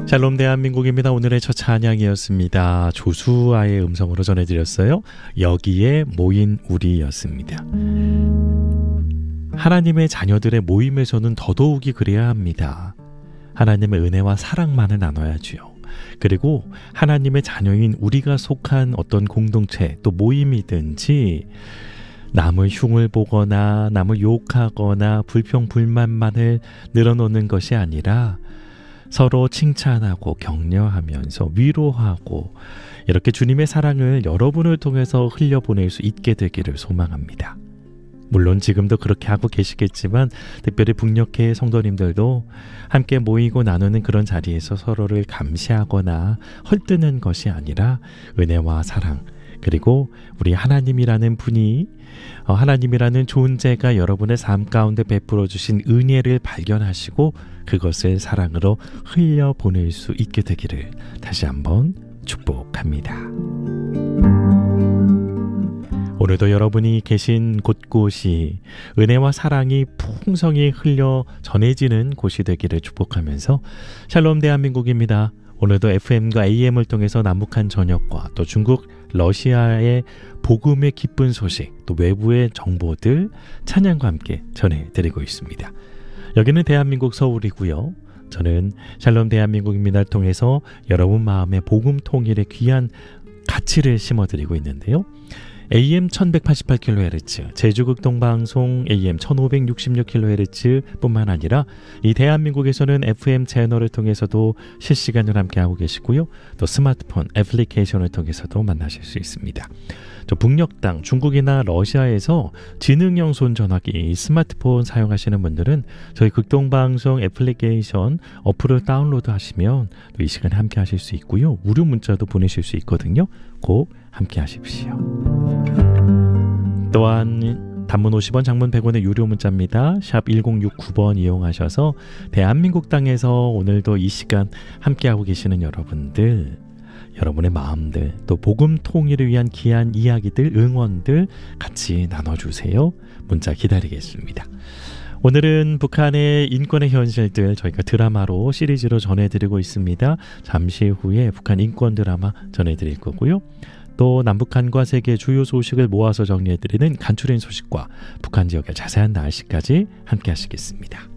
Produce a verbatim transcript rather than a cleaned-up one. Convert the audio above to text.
샬롬 대한민국입니다. 오늘의 첫 찬양이었습니다. 조수아의 음성으로 전해드렸어요. 여기에 모인 우리였습니다. 하나님의 자녀들의 모임에서는 더더욱이 그래야 합니다. 하나님의 은혜와 사랑만을 나눠야지요. 그리고 하나님의 자녀인 우리가 속한 어떤 공동체 또 모임이든지 남의 흉을 보거나 남을 욕하거나 불평불만만을 늘어놓는 것이 아니라 서로 칭찬하고 격려하면서 위로하고 이렇게 주님의 사랑을 여러분을 통해서 흘려보낼 수 있게 되기를 소망합니다. 물론 지금도 그렇게 하고 계시겠지만 특별히 북녘회 성도님들도 함께 모이고 나누는 그런 자리에서 서로를 감시하거나 헐뜯는 것이 아니라 은혜와 사랑 그리고 우리 하나님이라는 분이 어, 하나님이라는 존재가 여러분의 삶 가운데 베풀어 주신 은혜를 발견하시고 그것을 사랑으로 흘려보낼 수 있게 되기를 다시 한번 축복합니다. 오늘도 여러분이 계신 곳곳이 은혜와 사랑이 풍성히 흘려 전해지는 곳이 되기를 축복하면서 샬롬 대한민국입니다. 오늘도 에프엠과 에이엠을 통해서 남북한 전역과 또 중국, 러시아의 복음의 기쁜 소식, 또 외부의 정보들 찬양과 함께 전해드리고 있습니다. 여기는 대한민국 서울이고요. 저는 샬롬 대한민국입니다를 통해서 여러분 마음에 복음 통일의 귀한 가치를 심어드리고 있는데요. 에이엠 천백팔십팔 킬로헤르츠, 제주극동방송 에이엠 천오백육십육 킬로헤르츠 뿐만 아니라 이 대한민국에서는 에프엠 채널을 통해서도 실시간으로 함께하고 계시고요. 또 스마트폰 애플리케이션을 통해서도 만나실 수 있습니다. 또 북녘 땅 중국이나 러시아에서 지능형 손전화기 스마트폰 사용하시는 분들은 저희 극동방송 애플리케이션 어플을 다운로드 하시면 또 이 시간에 함께 하실 수 있고요. 무료 문자도 보내실 수 있거든요. 꼭 함께 하십시오. 또한 단문 오십 원, 장문 백 원의 유료 문자입니다. 샵 일공육구 번 이용하셔서 대한민국 땅에서 오늘도 이 시간 함께하고 계시는 여러분들, 여러분의 마음들, 또 복음 통일을 위한 귀한 이야기들, 응원들 같이 나눠주세요. 문자 기다리겠습니다. 오늘은 북한의 인권의 현실들 저희가 드라마로 시리즈로 전해드리고 있습니다. 잠시 후에 북한 인권 드라마 전해드릴 거고요. 또 남북한과 세계 주요 소식을 모아서 정리해드리는 간추린 소식과 북한 지역의 자세한 날씨까지 함께 하시겠습니다.